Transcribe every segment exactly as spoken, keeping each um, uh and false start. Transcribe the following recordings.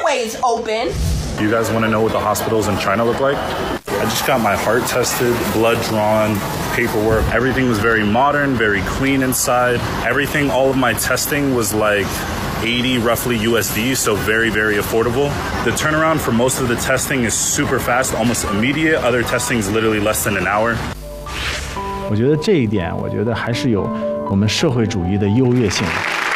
always open. You guys want to know what the hospitals in China look like? I just got my heart tested, blood drawn, paperwork. Everything was very modern, very clean inside. Everything, all of my testing was like eighty roughly U S D, so very, very affordable. The turnaround for most of the testing is super fast, almost immediate. Other testing is literally less than an hour. 我觉得这一点，我觉得还是有我们社会主义的优越性。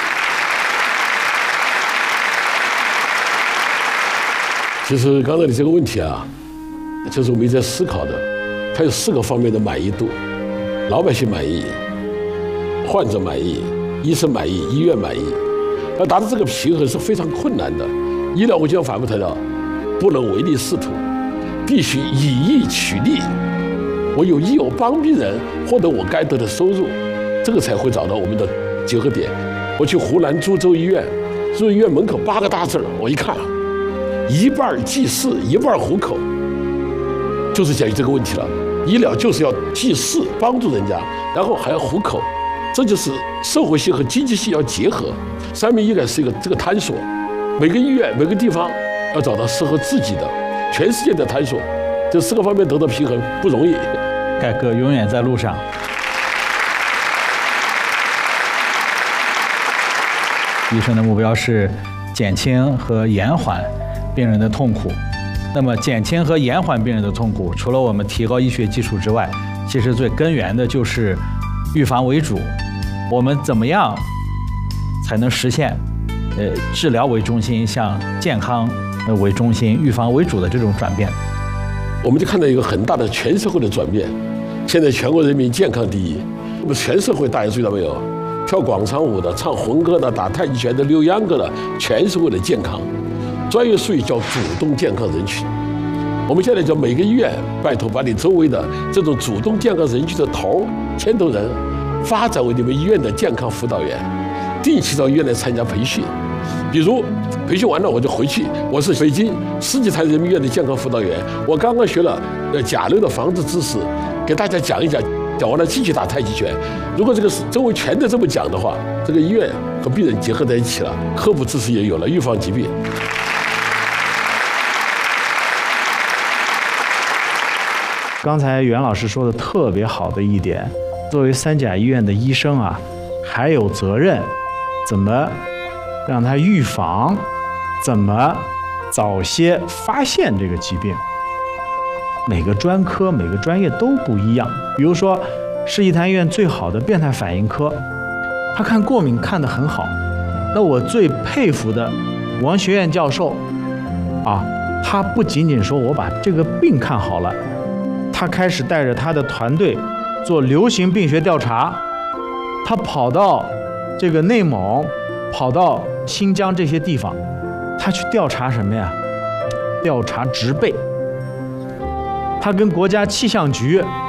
其实刚才你这个问题啊，就是我们一直在思考的，它有四个方面的满意度：老百姓满意、患者满意、医生满意、医院满意。要达到这个平衡是非常困难的。医疗我就要反复谈到，不能唯利是图，必须以义取利。我有义，我帮病人获得我该得的收入，这个才会找到我们的结合点。我去湖南株洲医院，株洲医院门口八个大字儿，我一看，一半济世，一半糊口，就是解决这个问题了。医疗就是要济世，帮助人家，然后还要糊口，这就是社会性和经济性要结合。三民医改是一个这个探索，每个医院每个地方要找到适合自己的，全世界的探索，这四个方面得到平衡不容易。 改革永远在路上。医生的目标是减轻和延缓病人的痛苦。那么，减轻和延缓病人的痛苦，除了我们提高医学技术之外，其实最根源的就是预防为主。我们怎么样才能实现呃治疗为中心向健康为中心、预防为主的这种转变？ 我们就看到一个很大的全社会的转变。现在全国人民健康第一，我们全社会大家注意到没有？跳广场舞的、唱红歌的、打太极拳的、溜秧歌的，全是为了健康。专业术语叫主动健康人群。我们现在叫每个医院拜托把你周围的这种主动健康人群的头牵头人发展为你们医院的健康辅导员，定期到医院来参加培训。比如培训完了我就回去，我是北京世纪坛人民医院的健康辅导员，我刚刚学了呃甲流的防治知识，给大家讲一讲，讲完了继续打太极拳。如果这个是周围全都这么讲的话，这个医院和病人结合在一起了，科普知识也有了，预防疾病。 刚才袁老师说的特别好的一点，作为三甲医院的医生啊，还有责任怎么让他预防，怎么早些发现这个疾病。每个专科每个专业都不一样。比如说世纪坛医院最好的变态反应科，他看过敏看得很好。那我最佩服的王学院教授啊，他不仅仅说我把这个病看好了，他开始带着他的团队做流行病学调查，他跑到这个内蒙，跑到新疆这些地方，他去调查什么呀？调查植被。他跟国家气象局